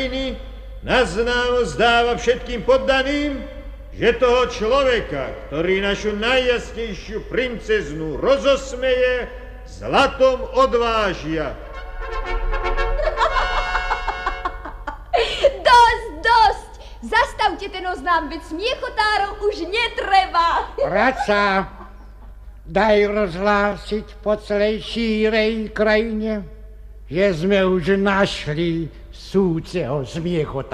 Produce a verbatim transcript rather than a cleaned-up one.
na známo zdáva všetkým poddaným, že toho človeka, ktorý našu najjasnejšiu princeznú rozosmeje, zlatom odvážia. Dosť, dosť! Zastavte ten oznám, veď smiechotárov už netreba. Radca, daj rozhlásiť po celej šírej krajine, že sme už našli súceho smiechota.